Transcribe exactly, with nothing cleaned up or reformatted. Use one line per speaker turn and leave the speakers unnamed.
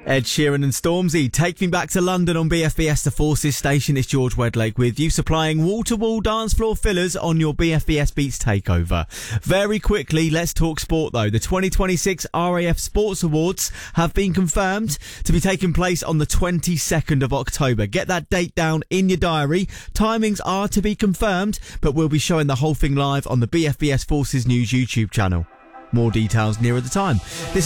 Ed Sheeran and Stormzy, Take Me Back to London on B F B S The Forces station. It's George Wedlake with you, supplying wall-to-wall dance floor fillers on your B F B S Beats takeover. Very quickly, let's talk sport though. The twenty twenty-six R A F Sports Awards have been confirmed to be taking place on the twenty-second of October. Get that date down in your diary. Timings are to be confirmed, but we'll be showing the whole thing live on the B F B S Forces News YouTube channel. More details nearer the time. This